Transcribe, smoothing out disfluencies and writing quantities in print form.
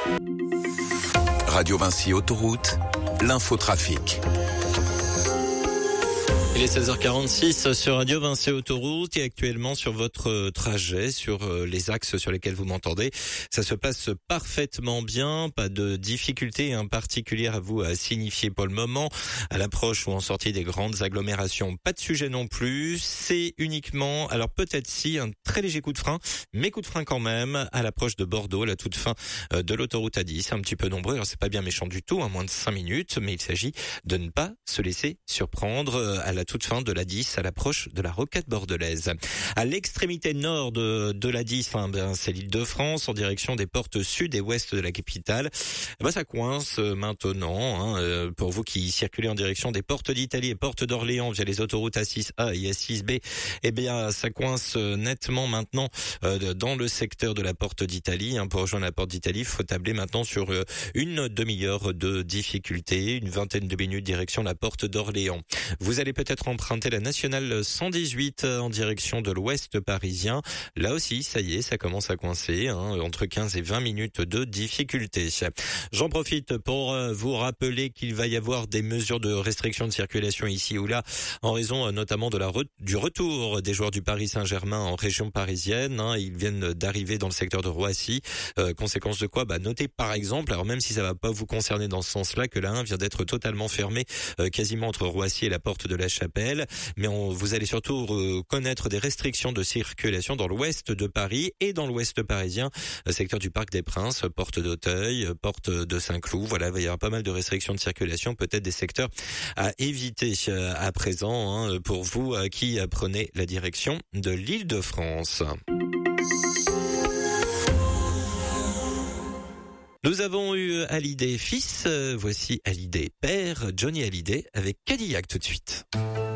Radio Vinci Autoroute, l'infotrafic. Il est 16h46 sur Radio Vinci Autoroute et actuellement sur votre trajet, sur les axes sur lesquels vous m'entendez. Ça se passe parfaitement bien, pas de difficultés particulières à vous à signifier pour le moment. À l'approche ou en sortie des grandes agglomérations, pas de sujet non plus. C'est uniquement, alors peut-être si, un très léger coup de frein, mais coup de frein quand même, à l'approche de Bordeaux, à la toute fin de l'autoroute A10. C'est un petit peu nombreux, alors c'est pas bien méchant du tout, moins de 5 minutes, mais il s'agit de ne pas se laisser surprendre à la toute fin de la 10 à l'approche de la rocade bordelaise. À l'extrémité nord de la 10, c'est l'Île-de-France en direction des portes sud et ouest de la capitale. Ça coince maintenant. Pour vous qui circulez en direction des portes d'Italie et portes d'Orléans via les autoroutes A6A et A6B, ça coince nettement maintenant dans le secteur de la porte d'Italie. Pour rejoindre la porte d'Italie, il faut tabler maintenant sur une demi-heure de difficulté, une vingtaine de minutes direction la porte d'Orléans. Vous allez peut-être emprunter la nationale 118 en direction de l'ouest parisien. Là aussi, ça y est, ça commence à coincer, entre 15 et 20 minutes de difficulté. J'en profite pour vous rappeler qu'il va y avoir des mesures de restriction de circulation ici ou là, en raison notamment de du retour des joueurs du Paris Saint-Germain en région parisienne. Ils viennent d'arriver dans le secteur de Roissy. Conséquence de quoi, notez par exemple, alors même si ça va pas vous concerner dans ce sens-là, que la 1 vient d'être totalement fermée, quasiment entre Roissy et la porte de la Chapelle. Mais vous allez surtout connaître des restrictions de circulation dans l'ouest de Paris et dans l'ouest parisien, secteur du Parc des Princes, porte d'Auteuil, porte de Saint-Cloud. Voilà, il va y avoir pas mal de restrictions de circulation, peut-être des secteurs à éviter à présent, pour vous qui prenez la direction de l'Île-de-France. Nous avons eu Hallyday fils, voici Hallyday père, Johnny Hallyday avec Cadillac tout de suite.